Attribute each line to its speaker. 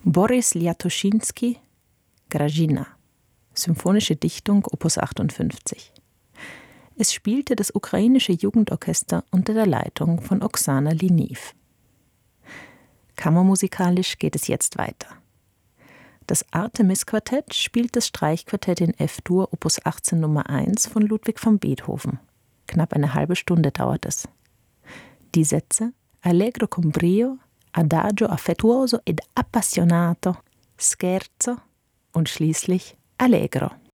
Speaker 1: Boris Liatoschinski, Grażyna, Symphonische Dichtung, Opus 58. Es spielte das ukrainische Jugendorchester unter der Leitung von Oksana Liniv. Kammermusikalisch geht es jetzt weiter. Das Artemis-Quartett spielt das Streichquartett in F-Dur Opus 18 Nummer 1 von Ludwig van Beethoven. Knapp eine halbe Stunde dauert es. Die Sätze Allegro con brio, Adagio affettuoso ed appassionato, Scherzo und schließlich Allegro.